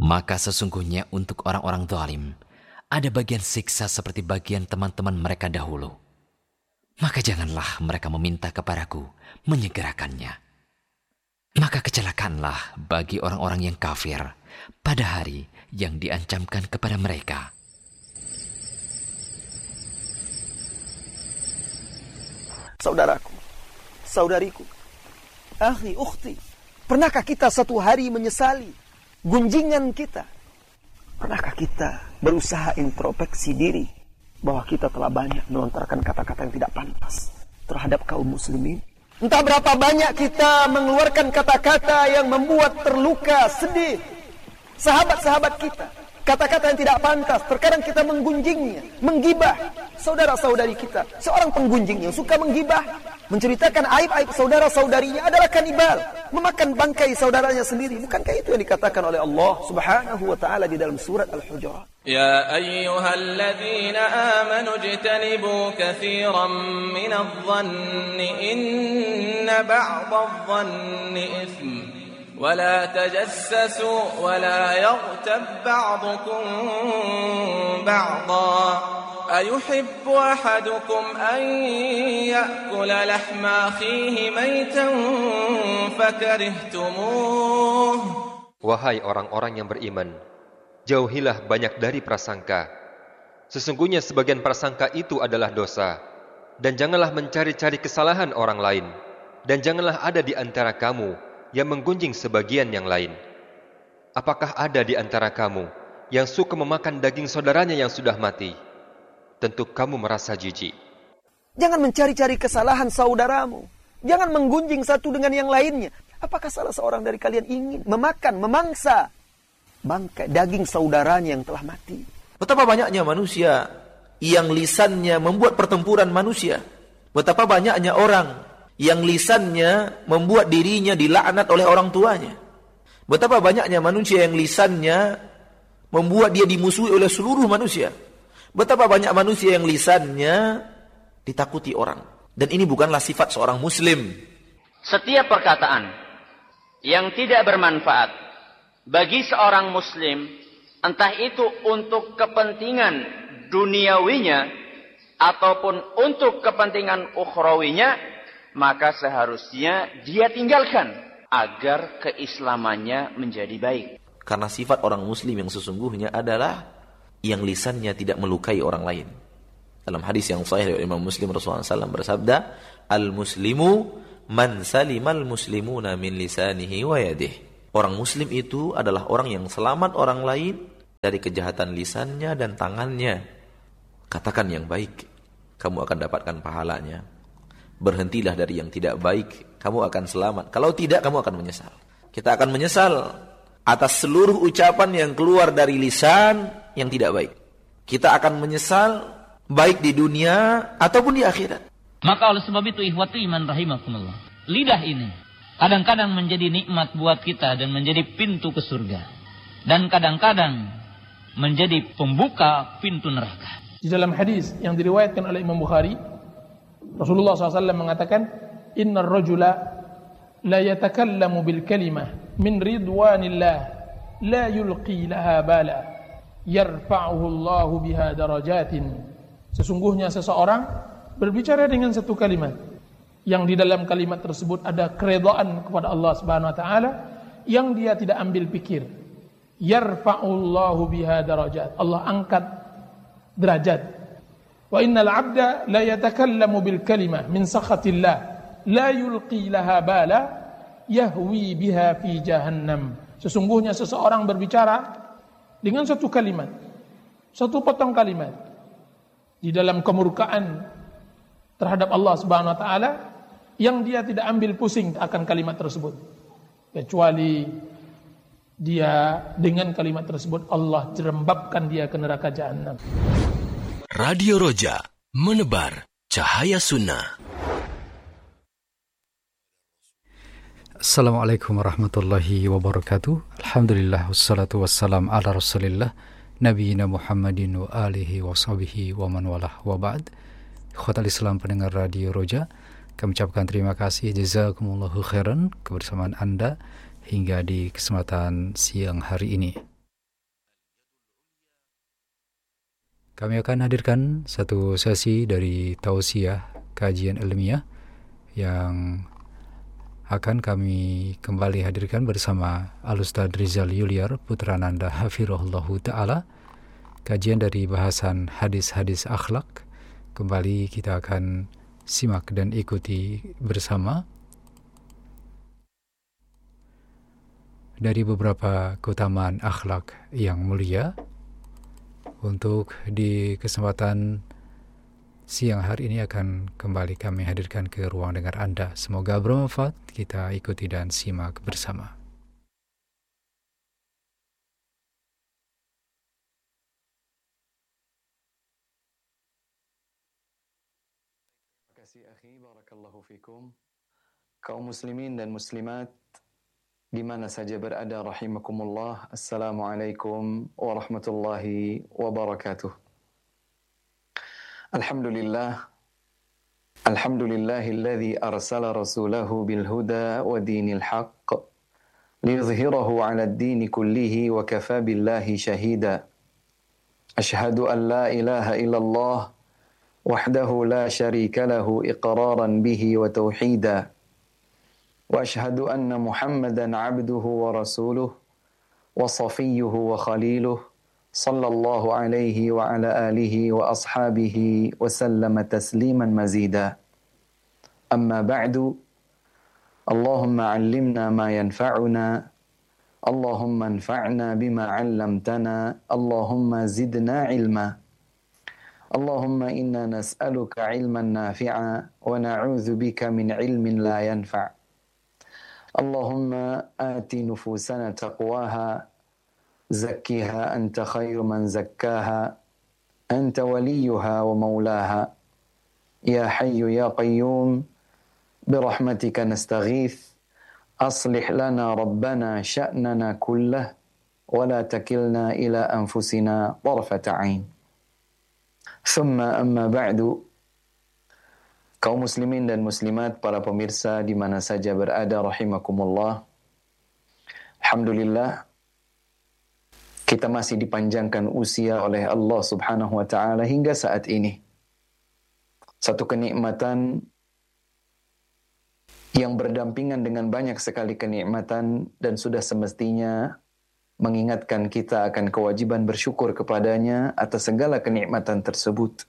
Maka sesungguhnya untuk orang-orang zalim ada bagian siksa seperti bagian teman-teman mereka dahulu. Maka janganlah mereka meminta kepadaku menyegerakannya. Maka kecelakaanlah bagi orang-orang yang kafir pada hari yang diancamkan kepada mereka. Saudaraku, saudariku, akhi, ukhti, pernahkah kita satu hari menyesali gunjingan kita? Pernahkah kita berusaha introspeksi diri bahwa kita telah banyak melontarkan kata-kata yang tidak pantas terhadap kaum muslimin? Entah berapa banyak kita mengeluarkan kata-kata yang membuat terluka, sedih sahabat-sahabat kita. Kata-kata yang tidak pantas, terkadang kita menggunjingnya, menggibah saudara-saudari kita. Seorang penggunjing yang suka menggibah, menceritakan aib-aib saudara-saudarinya adalah kanibal, memakan bangkai saudaranya sendiri. Bukankah itu yang dikatakan oleh Allah Subhanahu wa taala di dalam surat Al-Hujurat? Ya ayyuhalladzina amanu ijtanibu katsiran minadh-dhanni inna ba'dadh-dhanni itsm. ولا تجسسوا ولا يغتب بعضكم بعضا أيحب أحدكم أن يأكل لحم أخيه ميتا فكرهتموه. Wahai orang-orang yang beriman, jauhilah banyak dari prasangka. Sesungguhnya sebagian prasangka itu adalah dosa. Dan janganlah mencari-cari kesalahan orang lain. Dan janganlah ada di antara kamu yang menggunjing sebagian yang lain. Apakah ada di antara kamu yang suka memakan daging saudaranya yang sudah mati? Tentu kamu merasa jijik. Jangan mencari-cari kesalahan saudaramu. Jangan menggunjing satu dengan yang lainnya. Apakah salah seorang dari kalian ingin memakan, memangsa bangkai daging saudaranya yang telah mati? Betapa banyaknya manusia yang lisannya membuat pertempuran manusia. Betapa banyaknya orang yang lisannya membuat dirinya dilaknat oleh orang tuanya. Betapa banyaknya manusia yang lisannya membuat dia dimusuhi oleh seluruh manusia. Betapa banyak manusia yang lisannya ditakuti orang. Dan ini bukanlah sifat seorang muslim. Setiap perkataan yang tidak bermanfaat bagi seorang muslim, entah itu untuk kepentingan duniawinya ataupun untuk kepentingan ukhrawinya, maka seharusnya dia tinggalkan agar keislamannya menjadi baik. Karena sifat orang muslim yang sesungguhnya adalah yang lisannya tidak melukai orang lain. Dalam hadis yang sahih dari Imam Muslim, Rasulullah SAW bersabda, Al-muslimu man salimal muslimuna min lisanihi wa yadihi. Orang muslim itu adalah orang yang selamat orang lain dari kejahatan lisannya dan tangannya. Katakan yang baik, kamu akan dapatkan pahalanya. Berhentilah dari yang tidak baik, kamu akan selamat. Kalau tidak, kamu akan menyesal. Kita akan menyesal atas seluruh ucapan yang keluar dari lisan yang tidak baik. Kita akan menyesal baik di dunia ataupun di akhirat. Maka oleh sebab itu ikhwatu iman rahimakumullah, lidah ini kadang-kadang menjadi nikmat buat kita dan menjadi pintu ke surga. Dan kadang-kadang menjadi pembuka pintu neraka. Di dalam hadis yang diriwayatkan oleh Imam Bukhari, Rasulullah SAW mengatakan, Innar rajula la yatakallamu bil kalimah min ridwanillah la yulqi laha bala yarfa'uhu Allahu biha darajatin. Sesungguhnya seseorang berbicara dengan satu kalimat yang di dalam kalimat tersebut ada keredaan kepada Allah Subhanahu wa taala yang dia tidak ambil pikir. Yarfa'uhu Allahu biha darajat. Allah angkat derajat. Wa innal 'abda la yatakallamu bil kalimah min sakhatillah la yulqi laha bala yahwi biha fi jahannam. Sesungguhnya seseorang berbicara dengan satu kalimat, satu potong kalimat di dalam kemurkaan terhadap Allah Subhanahu wa taala yang dia tidak ambil pusing akan kalimat tersebut, kecuali dia dengan kalimat tersebut Allah jerembabkan dia ke neraka jahanam. Radio Roja, menebar cahaya sunnah. Assalamualaikum warahmatullahi wabarakatuh. Alhamdulillah wassalatu wassalam ala rasulillah nabiyina Muhammadin wa alihi wa sahbihi wa man walah wa ba'd. Ikhwatal Islam pendengar Radio Roja, kami ucapkan terima kasih jazakumullahu khairan kebersamaan Anda hingga di kesempatan siang hari ini. Kami akan hadirkan satu sesi dari tausiah kajian ilmiah yang akan kami kembali hadirkan bersama Al-Ustadz Rizal Yuliar Putrananda Hafirullahu Ta'ala. Kajian dari bahasan hadis-hadis akhlak. Kembali kita akan simak dan ikuti bersama dari beberapa keutamaan akhlak yang mulia. Untuk di kesempatan siang hari ini akan kembali kami hadirkan ke ruang dengar Anda. Semoga bermanfaat, kita ikuti dan simak bersama. Terima kasih akhi, barakallahu fikum. Kaum muslimin dan muslimat di mana saja berada rahimakumullah. Assalamualaikum warahmatullahi wabarakatuh. Alhamdulillah, alhamdulillahilladzi arsala rasulahu bil huda wa dinil haqq liyuzhirahu 'ala ad-din kullihi wa kafa billahi shahida. Ashhadu an la ilaha illallah wahdahu la syarika lahu iqraran bihi wa tauhida. Wa ashhadu anna Muhammadan 'abduhu wa rasuluhu wa safiyyuhu wa khaliluhu sallallahu alaihi wa ala alihi wa ashabihi wa sallama tasliman mazida. Amma ba'du, Allahumma 'allimna ma yanfa'una, Allahumma anfa'na bima 'allamtana, Allahumma zidna ilma. Allahumma inna nas'aluka 'ilman nafi'a wa na'udzu bika min 'ilmin la yanfa'. Allahumma ati nufusana taqwaha زكها أنت خير من زكاها أنت وليها ومولاها يا حي يا قيوم برحمتك نستغيث أصلح لنا ربنا شأننا كله ولا تكلنا إلى أنفسنا طرفة عين ثم أما بعد. Kaum muslimin dan muslimat, para pemirsa di mana saja berada rahimakumullah. Alhamdulillah, kita masih dipanjangkan usia oleh Allah Subhanahu wa Ta'ala hingga saat ini. Satu kenikmatan yang berdampingan dengan banyak sekali kenikmatan dan sudah semestinya mengingatkan kita akan kewajiban bersyukur kepadanya atas segala kenikmatan tersebut.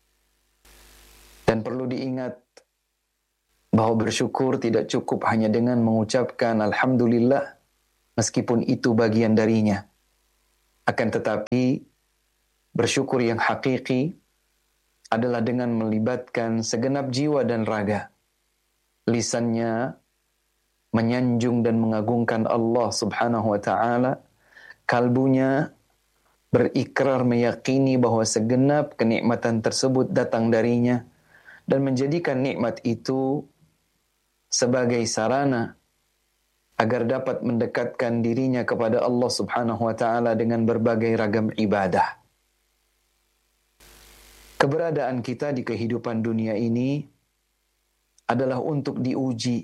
Dan perlu diingat bahwa bersyukur tidak cukup hanya dengan mengucapkan Alhamdulillah, meskipun itu bagian darinya. Akan tetapi, bersyukur yang hakiki adalah dengan melibatkan segenap jiwa dan raga. Lisannya menyanjung dan mengagungkan Allah Subhanahu wa Ta'ala. Kalbunya berikrar meyakini bahwa segenap kenikmatan tersebut datang darinya dan menjadikan nikmat itu sebagai sarana agar dapat mendekatkan dirinya kepada Allah Subhanahu wa Ta'ala dengan berbagai ragam ibadah. Keberadaan kita di kehidupan dunia ini adalah untuk diuji.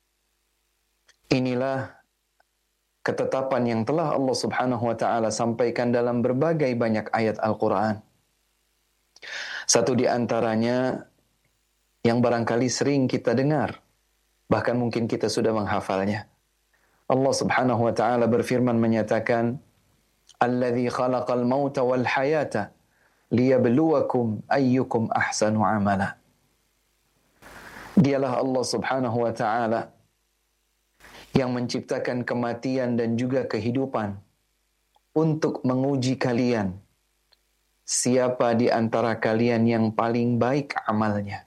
Inilah ketetapan yang telah Allah Subhanahu wa Ta'ala sampaikan dalam berbagai banyak ayat Al-Quran. Satu di antaranya yang barangkali sering kita dengar, bahkan mungkin kita sudah menghafalnya. Allah Subhanahu wa Ta'ala berfirman menyatakan, Alladzi khalaqal mauta wal hayata liyabluwakum ayyukum ahsanu amala. Dialah Allah Subhanahu wa Ta'ala yang menciptakan kematian dan juga kehidupan untuk menguji kalian. Siapa di antara kalian yang paling baik amalnya?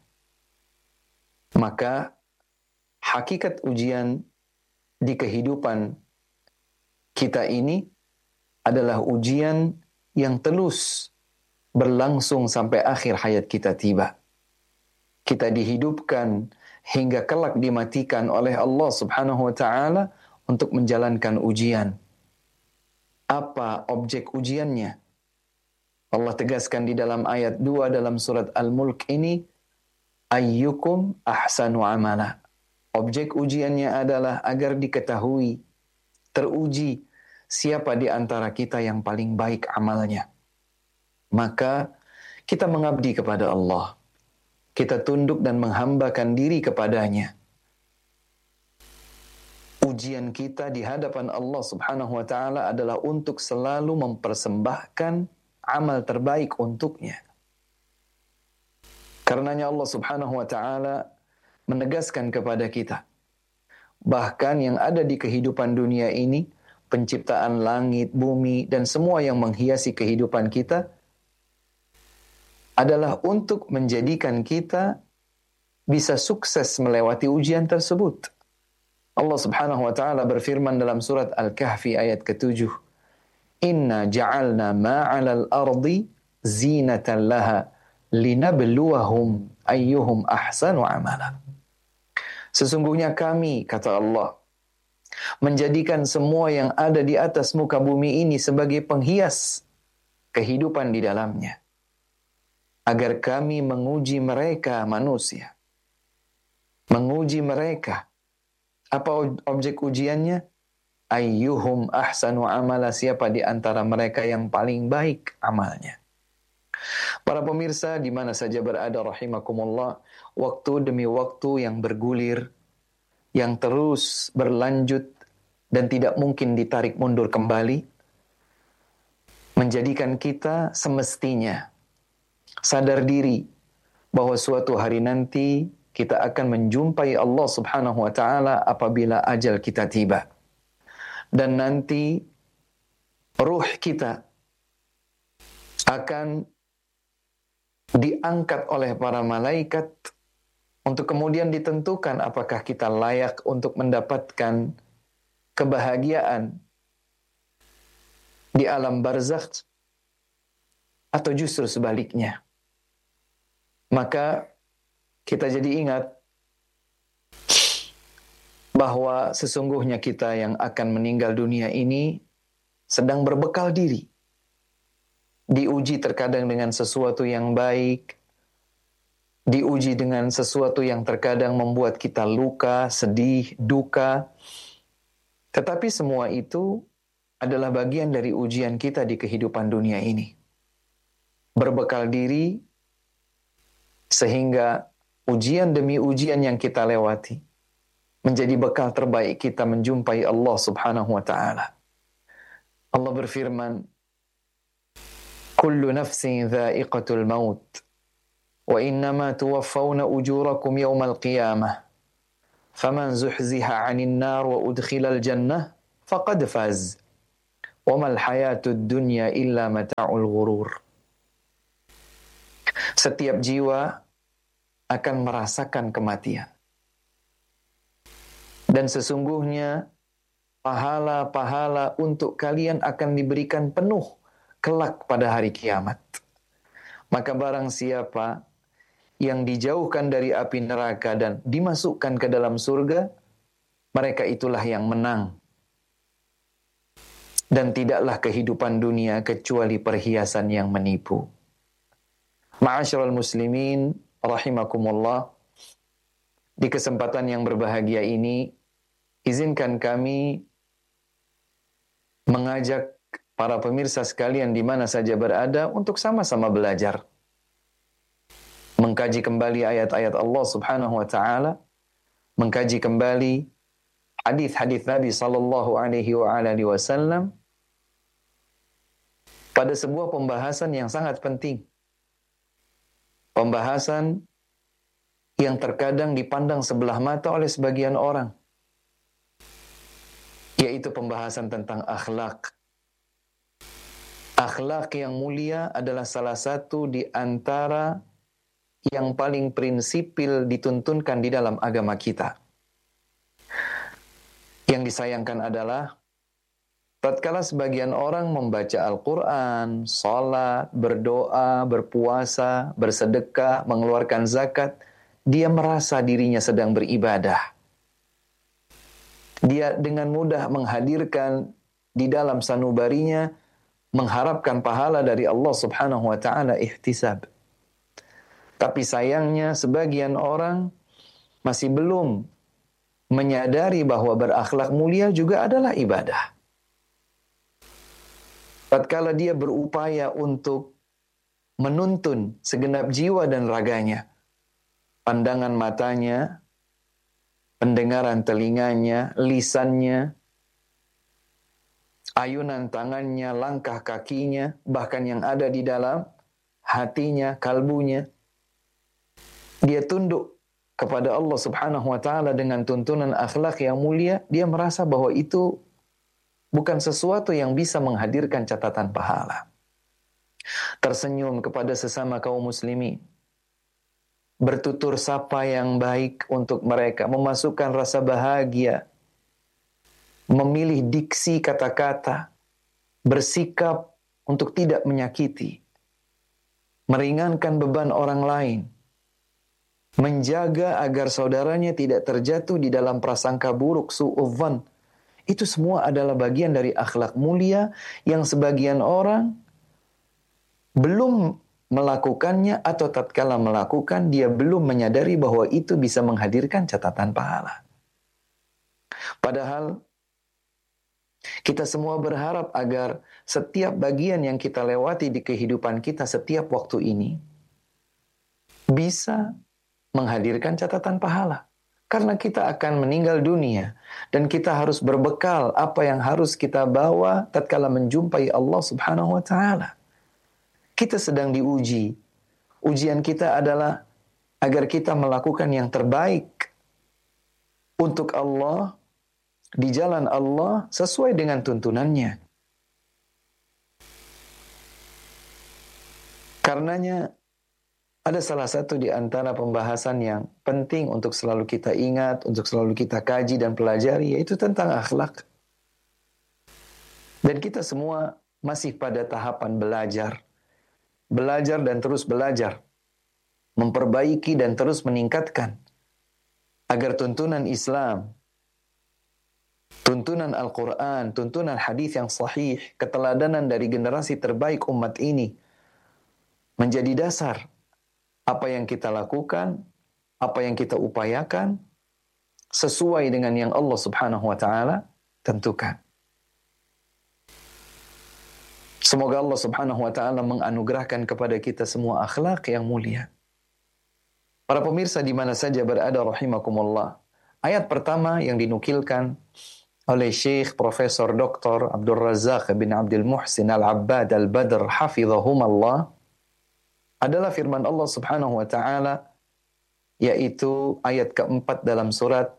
Maka hakikat ujian di kehidupan kita ini adalah ujian yang terus berlangsung sampai akhir hayat kita tiba. Kita dihidupkan hingga kelak dimatikan oleh Allah Subhanahu wa Ta'ala untuk menjalankan ujian. Apa objek ujiannya? Allah tegaskan di dalam ayat 2 dalam surat Al-Mulk ini, ayyukum ahsanu amala. Objek ujiannya adalah agar diketahui, teruji siapa di antara kita yang paling baik amalnya. Maka kita mengabdi kepada Allah. Kita tunduk dan menghambakan diri kepadanya. Ujian kita di hadapan Allah Subhanahu wa taala adalah untuk selalu mempersembahkan amal terbaik untuknya. Karenanya Allah Subhanahu wa taala menegaskan kepada kita, bahkan yang ada di kehidupan dunia ini, penciptaan langit, bumi, dan semua yang menghiasi kehidupan kita adalah untuk menjadikan kita bisa sukses melewati ujian tersebut. Allah Subhanahu wa taala berfirman dalam surat Al-Kahfi ayat ke-7, "Inna ja'alna ma'alal ardi zinatan laha linabluwahum ayyuhum ahsanu amala." Sesungguhnya kami, kata Allah, menjadikan semua yang ada di atas muka bumi ini sebagai penghias kehidupan di dalamnya, agar kami menguji mereka manusia. Menguji mereka. Apa objek ujiannya? Ayyuhum ahsanu amala, siapa di antara mereka yang paling baik amalnya. Para pemirsa di mana saja berada rahimakumullah, waktu demi waktu yang bergulir, yang terus berlanjut dan tidak mungkin ditarik mundur kembali, menjadikan kita semestinya sadar diri bahwa suatu hari nanti kita akan menjumpai Allah Subhanahu wa taala apabila ajal kita tiba. Dan nanti ruh kita akan diangkat oleh para malaikat untuk kemudian ditentukan apakah kita layak untuk mendapatkan kebahagiaan di alam barzakh atau justru sebaliknya. Maka kita jadi ingat bahwa sesungguhnya kita yang akan meninggal dunia ini sedang berbekal diri. Diuji terkadang dengan sesuatu yang baik, diuji dengan sesuatu yang terkadang membuat kita luka, sedih, duka. Tetapi semua itu adalah bagian dari ujian kita di kehidupan dunia ini. Berbekal diri sehingga ujian demi ujian yang kita lewati menjadi bekal terbaik kita menjumpai Allah Subhanahu wa taala. Allah berfirman, "Kullu nafsin dha'iqatul maut wa innama tuwaffawna ujurakum yawmal qiyamah. Faman zuhziha 'anil nar wa udkhilal jannah faqad faz. Wa mal hayatud dunya illa mata'ul ghurur." Setiap jiwa akan merasakan kematian. Dan sesungguhnya pahala-pahala untuk kalian akan diberikan penuh kelak pada hari kiamat. Maka barang siapa yang dijauhkan dari api neraka dan dimasukkan ke dalam surga, mereka itulah yang menang. Dan tidaklah kehidupan dunia kecuali perhiasan yang menipu. Ma'asyiral muslimin rahimakumullah, di kesempatan yang berbahagia ini, izinkan kami mengajak para pemirsa sekalian di mana saja berada untuk sama-sama belajar. Mengkaji kembali ayat-ayat Allah Subhanahu wa taala, mengkaji kembali hadis-hadis Nabi sallallahu alaihi wasallam pada sebuah pembahasan yang sangat penting. Pembahasan yang terkadang dipandang sebelah mata oleh sebagian orang, yaitu pembahasan tentang akhlak. Akhlak yang mulia adalah salah satu di antara yang paling prinsipil dituntunkan di dalam agama kita. Yang disayangkan adalah tatkala sebagian orang membaca Al-Quran, salat, berdoa, berpuasa, bersedekah, mengeluarkan zakat, dia merasa dirinya sedang beribadah. Dia dengan mudah menghadirkan di dalam sanubarinya, mengharapkan pahala dari Allah Subhanahu wa ta'ala ihtisab. Tapi sayangnya sebagian orang masih belum menyadari bahwa berakhlak mulia juga adalah ibadah. Tatkala dia berupaya untuk menuntun segenap jiwa dan raganya. Pandangan matanya, pendengaran telinganya, lisannya, ayunan tangannya, langkah kakinya, bahkan yang ada di dalam hatinya, kalbunya. Dia tunduk kepada Allah Subhanahu wa taala dengan tuntunan akhlak yang mulia. Dia merasa bahwa itu bukan sesuatu yang bisa menghadirkan catatan pahala. Tersenyum kepada sesama kaum muslimin, bertutur sapa yang baik untuk mereka, memasukkan rasa bahagia, memilih diksi kata-kata, bersikap untuk tidak menyakiti, meringankan beban orang lain, menjaga agar saudaranya tidak terjatuh di dalam prasangka buruk, su'udzan. Itu semua adalah bagian dari akhlak mulia yang sebagian orang belum melakukannya, atau tatkala melakukan dia belum menyadari bahwa itu bisa menghadirkan catatan pahala. Padahal kita semua berharap agar setiap bagian yang kita lewati di kehidupan kita setiap waktu ini bisa menghadirkan catatan pahala. Karena kita akan meninggal dunia dan kita harus berbekal apa yang harus kita bawa tatkala menjumpai Allah Subhanahu wa taala. Kita sedang diuji. Ujian kita adalah agar kita melakukan yang terbaik untuk Allah, di jalan Allah, sesuai dengan tuntunannya. Karenanya, ada salah satu di antara pembahasan yang penting untuk selalu kita ingat, untuk selalu kita kaji dan pelajari, yaitu tentang akhlak. Dan kita semua masih pada tahapan belajar. Belajar dan terus belajar, memperbaiki dan terus meningkatkan, agar tuntunan Islam, tuntunan Al-Quran, tuntunan hadis yang sahih, keteladanan dari generasi terbaik umat ini, menjadi dasar apa yang kita lakukan, apa yang kita upayakan, sesuai dengan yang Allah Subhanahu wa taala tentukan. Semoga Allah Subhanahu wa taala menganugerahkan kepada kita semua akhlak yang mulia. Para pemirsa di mana saja berada rahimakumullah. Ayat pertama yang dinukilkan oleh Syekh Profesor Dr. Abdul Razak bin Abdul Muhsin Al-Abbad Al-Badr hafizahumallah adalah firman Allah Subhanahu wa taala, yaitu ayat keempat dalam surat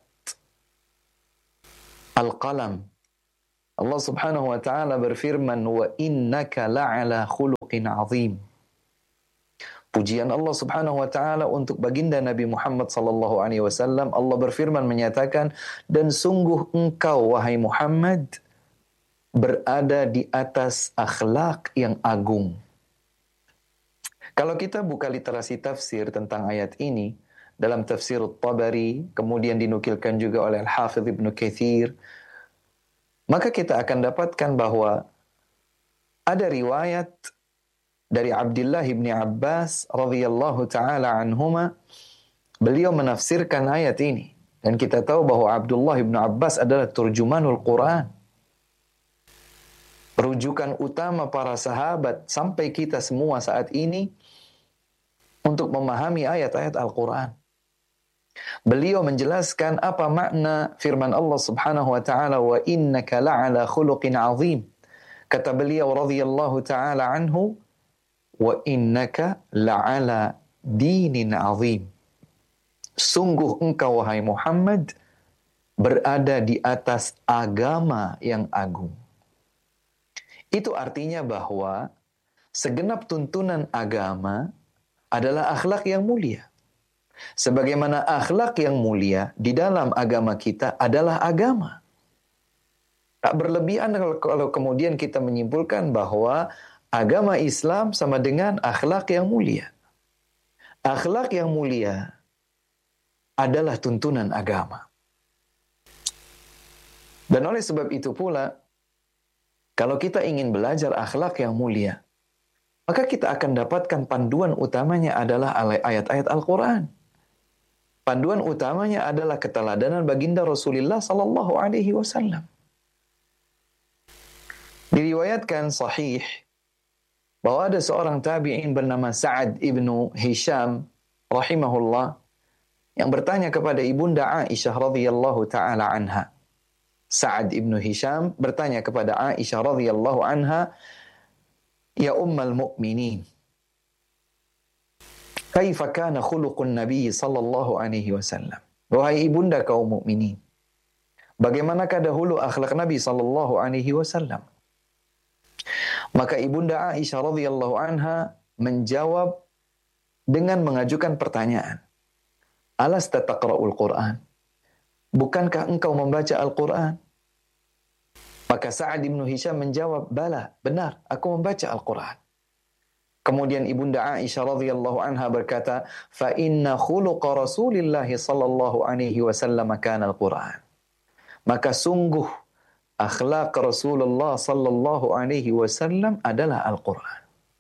Al-Qalam. Allah Subhanahu wa taala berfirman, wa innaka la'ala khuluqin azim. Pujian Allah Subhanahu wa taala untuk baginda Nabi Muhammad sallallahu alaihi wasallam. Allah berfirman menyatakan, dan sungguh engkau wahai Muhammad berada di atas akhlak yang agung. Kalau kita buka literasi tafsir tentang ayat ini dalam tafsir At-Tabari, kemudian dinukilkan juga oleh Al-Hafidh Ibnu Katsir, maka kita akan dapatkan bahwa ada riwayat dari Abdullah bin Abbas radhiyallahu taala anhuma, beliau menafsirkan ayat ini, dan kita tahu bahwa Abdullah bin Abbas adalah turjumanul Quran, rujukan utama para sahabat sampai kita semua saat ini untuk memahami ayat-ayat Al-Quran. Beliau menjelaskan apa makna firman Allah Subhanahu wa taala, wa innaka la'ala khuluqin azim. Kata beliau radhiyallahu taala anhu, wa innaka la'ala dinin azim. Sungguh engkau wahai Muhammad berada di atas agama yang agung. Itu artinya bahwa segenap tuntunan agama adalah akhlak yang mulia. Sebagaimana akhlak yang mulia di dalam agama kita adalah agama. Tak berlebihan kalau kemudian kita menyimpulkan bahwa agama Islam sama dengan akhlak yang mulia. Akhlak yang mulia adalah tuntunan agama. Dan oleh sebab itu pula, kalau kita ingin belajar akhlak yang mulia, maka kita akan dapatkan panduan utamanya adalah ayat-ayat Al-Quran. Panduan utamanya adalah keteladanan baginda Rasulullah sallallahu alaihi wasallam. Diriwayatkan sahih bahwa ada seorang tabi'in bernama Sa'ad ibnu Hisham rahimahullah yang bertanya kepada ibunda Aisyah radhiyallahu taala anha. Sa'ad ibnu Hisham bertanya kepada Aisyah radhiyallahu anha, "Ya ummul mukminin, kaifa kana khuluqun Nabi sallallahu alaihi wasallam?" Wahai ibunda kaum mukminin, bagaimanakah dahulu akhlak Nabi sallallahu alaihi wasallam? Maka ibunda Aisyah radhiyallahu anha menjawab dengan mengajukan pertanyaan. Alasta taqra'ul Qur'an? Bukankah engkau membaca Al-Qur'an? Maka Sa'ad bin Hisham menjawab, bala, benar, aku membaca Al-Qur'an. Kemudian ibunda Aisyah radhiyallahu anha berkata, fa inna khuluqa Rasulillah sallallahu alaihi wasallam kana Al-Qur'an. Maka sungguh akhlak Rasulullah sallallahu alaihi wasallam adalah Al-Qur'an.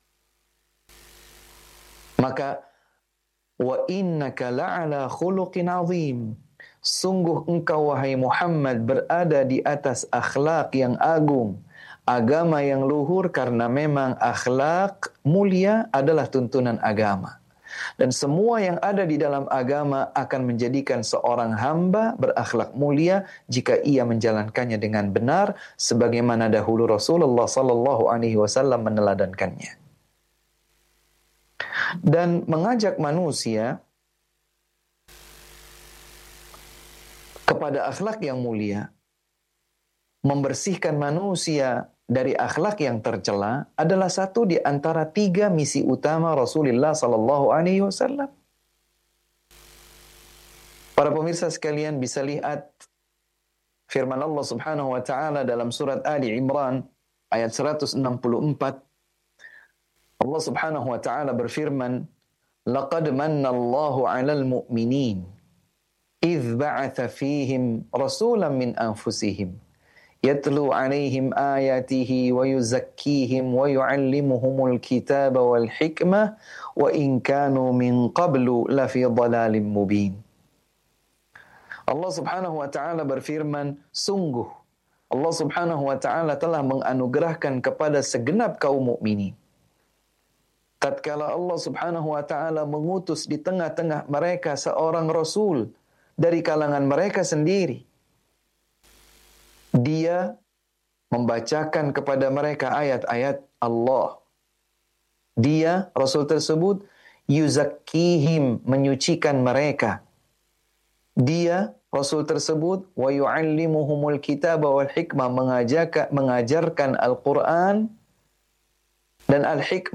Maka wa innaka la'ala khuluqin azim. Sungguh engkau wahai Muhammad berada di atas akhlak yang agung, agama yang luhur, karena memang akhlak mulia adalah tuntunan agama. Dan semua yang ada di dalam agama akan menjadikan seorang hamba berakhlak mulia jika ia menjalankannya dengan benar sebagaimana dahulu Rasulullah sallallahu alaihi wasallam meneladankannya. Dan mengajak manusia kepada akhlak yang mulia, membersihkan manusia dari akhlak yang tercela adalah satu di antara 3 misi utama Rasulullah sallallahu alaihi wasallam. Para pemirsa sekalian bisa lihat firman Allah Subhanahu wa taala dalam surat Ali Imran ayat 164. Allah Subhanahu wa taala berfirman, "Laqad manna Allahu 'alal mu'minin idz ba'atha fihim rasulan min anfusihim yatlu 'alaihim ayatihi wa yuzakkihim wa yu'allimuhumul kitaba wal hikmah wa in kanu min qablu lafi dhalalin mubin." Allah Subhanahu wa taala berfirman, sungguh Allah Subhanahu wa taala telah menganugerahkan kepada segenap kaum mukminin tatkala Allah Subhanahu wa taala mengutus di tengah-tengah mereka seorang rasul dari kalangan mereka sendiri. Dia membacakan kepada mereka ayat-ayat Allah. Dia, Rasul tersebut, yuzakkihim, menyucikan mereka. Dia, Rasul tersebut, wa yu'allimuhumul kitaba wal hikmah, mengajarkan Al-Quran dan Al-Hikmah,